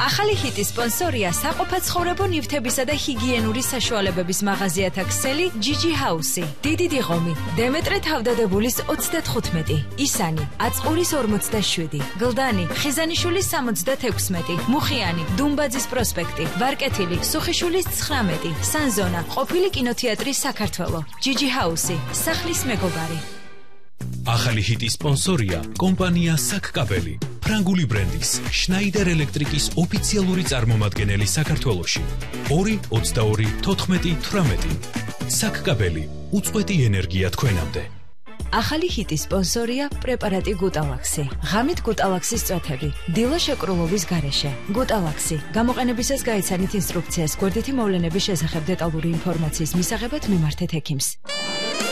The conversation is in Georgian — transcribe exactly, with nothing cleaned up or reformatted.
ახალი ჰიტის სპონსორია საყოფაცხოვრებო ნივთებისა და ჰიგიენური საშუალებების მაღაზიათა ქსელი ჯიჯი ჰაუსი. დიდი დიღომი, დემეტრე თავდადებულის ოცდათხუთმეტი, ისანი, აწყურის ორმოცდაშვიდი, გლდანი, ხიზანიშვილის სამოცდათექვსმეტი, მუხიანი, დუმბაძის პროსპექტი, ვარკეთილი, სუხიშვილის ცხრამეტი, სანზონა, ყოფილი კინოთეატრი საქართველო. ჯიჯი ჰაუსი, სახლის მეგობარი. ახალი ჰიტის სპონსორია კომპანია საკკაბელი, ფრანგული ბრენდის შნაიდერ ელექტრიკის ოფიციალური წარმომადგენელი საქართველოში. ორი ოცდაორი თოთხმეტი თვრამეტი. საკკაბელი, უწყვეტი ენერგია თქვენამდე. ახალი ჰიტის სპონსორია პრეპარატი გუტალაქსი. ღამით გუტალაქსის წვეთები. დილა შეკრულობის გარეშე. გუტალაქსი. გამოყენებისას გაიცანით ინსტრუქციას. გვერდითი მოვლენების შესახებ დეტალური ინფორმაციის მისაღებად მიმართეთ ექიმს.